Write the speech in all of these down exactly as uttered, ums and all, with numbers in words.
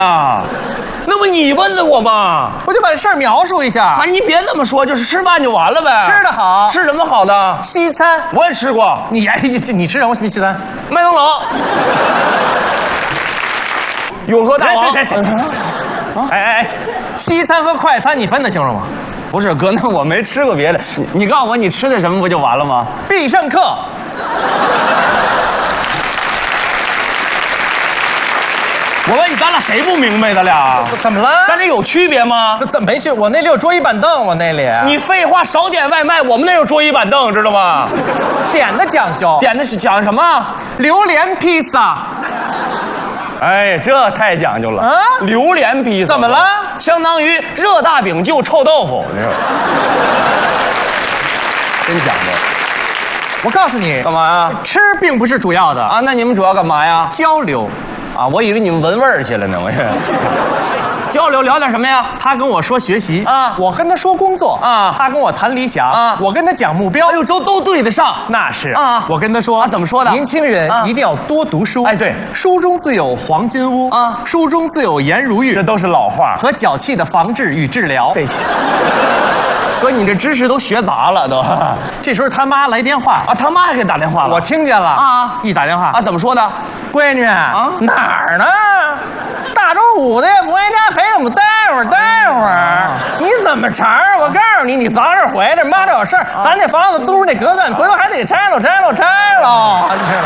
啊，那不你问的我吗？ 我就把这事儿描述一下。 啊，你别这么说，就是吃饭就完了呗。 吃的好， 吃什么好的？ 西餐， 我也吃过。 你哎，你吃什么什么西餐？ 麦当劳。永和大王。 哎哎哎，西餐和快餐你分得清楚吗？ 不是哥，那我没吃过别的。你你告诉我你吃的什么不就完了吗？ 必胜客。 我问你，咱俩谁不明白的俩？ 怎么了？ 咱这有区别吗？ 怎怎没去？我那里有桌椅板凳，我那里。 你废话，少点外卖，我们那有桌椅板凳，知道吗？ 点的讲究， 点的是讲什么？ 榴莲披萨。 哎，这太讲究了啊！榴莲披萨怎么了？ 相当于热大饼就臭豆腐，真讲究。 我告诉你， 干嘛呀？ 吃并不是主要的啊，那你们主要干嘛呀？ 交流。 啊，我以为你们闻味儿去了呢，我交流聊点什么呀？ 他跟我说学习啊， 我跟他说工作啊， 他跟我谈理想啊， 我跟他讲目标。 哎呦，这都对得上， 那是啊。 我跟他说啊，怎么说的？ 年轻人一定要多读书。 哎，对， 书中自有黄金屋啊，书中自有颜如玉， 这都是老话。 和脚气的防治与治疗。 这些。哥，你这知识都学杂了都。 这时候他妈来电话啊，他妈还给打电话了， 我听见了啊！一打电话啊，怎么说的？ 闺女啊，哪儿呢？大中午的也不回家陪我们待会儿待会儿。你怎么茬儿？我告诉你，你早点回来，妈这有事儿。咱这房子租着那隔断，回头还得给拆了拆了拆了。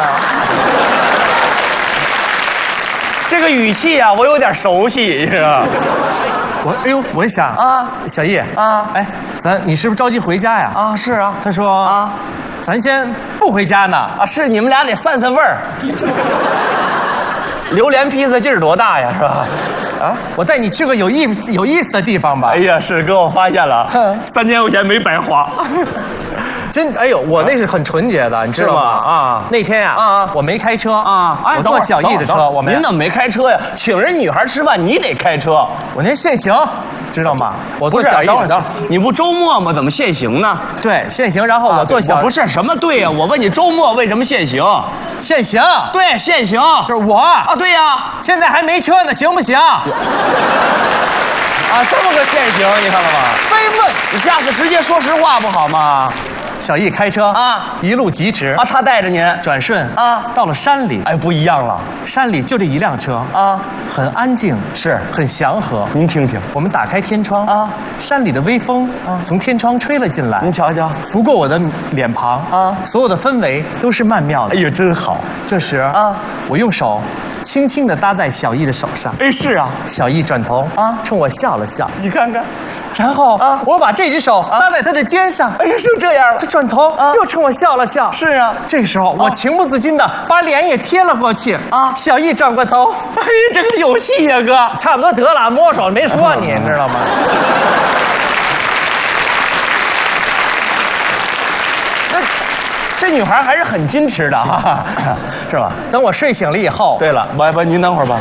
这个语气啊，我有点熟悉，是吧？ 我哎呦，我一想啊，小叶啊，哎，咱你是不是着急回家呀？ 啊，是啊。 他说啊，咱先不回家呢。 啊，是你们俩得散散味儿。榴莲披萨劲儿多大呀，是吧？ 啊，我带你去个有意有意思的地方吧。 哎呀，是哥，我发现了，三千块钱没白花。 真哎呦，我那是很纯洁的，你知道吗？啊，那天呀，啊，我没开车啊，我坐小易的车。我们您怎么没开车呀？请人女孩吃饭，你得开车。 我那现行，知道吗？我坐小易的车。 你不周末吗？怎么限行呢？ 对，限行。然后我坐小， 不是什么对呀？我问你，周末为什么限行？ 限行。 对，限行。 就是我啊，对呀， 现在还没车呢，行不行？啊， 这么个限行，你看了吗？ 非问， 你下次直接说实话不好吗？ 小易开车啊，一路疾驰啊，他带着您转瞬啊， 到了山里， 哎，不一样了。 山里就这一辆车啊，很安静， 是很祥和。 您听听， 我们打开天窗啊，山里的微风啊从天窗吹了进来， 您瞧瞧， 拂过我的脸庞啊，所有的氛围都是曼妙的。 哎呀，真好。 这时啊，我用手轻轻地搭在小易的手上。 哎，是啊。 小易转头啊，冲我笑了笑。 你看看， 然后啊，我把这只手搭在他的肩上。 哎呀，是这样了。 他转头啊，又冲我笑了笑。 是啊。 这个时候，我情不自禁地把脸也贴了过去啊。小易转过头， 哎，这个有戏呀，哥。 差不多得了，摸手没说你，你知道吗？ 这女孩还是很矜持的哈，是吧？ 等我睡醒了以后， 对了，不不，您等会儿吧。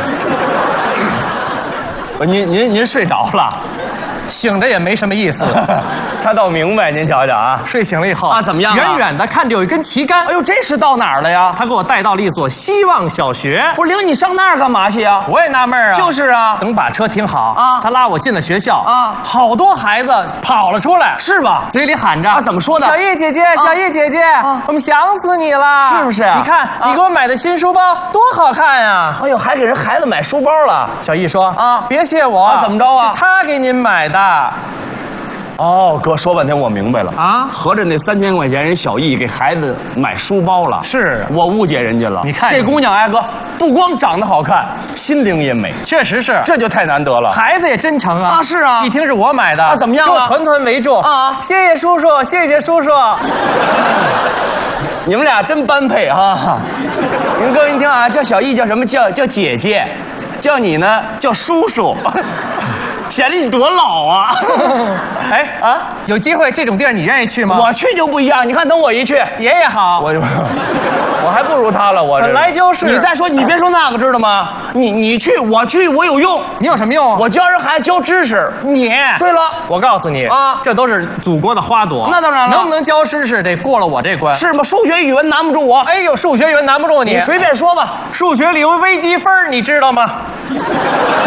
不，您您您睡着了， 醒着也没什么意思。 他倒明白，您瞧瞧啊， 睡醒了以后啊，怎么样？ 远远的看着有一根旗杆， 哎呦，这是到哪儿了呀？ 他给我带到了一所希望小学。 不是领你上那儿干嘛去呀？ 我也纳闷啊。 就是啊， 等把车停好啊， 他拉我进了学校啊， 好多孩子跑了出来， 是吧？ 嘴里喊着啊，怎么说的？ 小叶姐姐，小叶姐姐，我们想死你了， 是不是？ 你看你给我买的新书包多好看呀！ 哎呦，还给人孩子买书包了。 小易说啊，别谢我， 怎么着啊？ 是他给您买的。 哦，哥说半天我明白了啊， 合着那三千块钱人小易给孩子买书包了， 是我误解人家了。 你看这姑娘哎哥，不光长得好看，心灵也美， 确实是， 这就太难得了。 孩子也真诚啊， 啊是啊， 一听是我买的啊，怎么样啊？ 给我团团围住啊！谢谢叔叔，谢谢叔叔。 你们俩真般配啊！您各位您听啊，叫小易叫什么？叫叫姐姐，叫你呢叫叔叔。显得你多老啊！ 哎啊，有机会这种地儿你愿意去吗？ 我去就不一样，你看等我一去， 爷爷好， 我就我还不如他了，我本来就是。 你再说，你别说那个，知道吗？你你去，我去，我有用。 你有什么用？ 我教人孩子教知识。 你对了， 我告诉你啊，这都是祖国的花朵。 那当然了， 能不能教知识得过了我这关。 是吗？数学、语文难不住我。 哎呦，数学、语文难不住你， 你随便说吧。 数学里有微积分，你知道吗？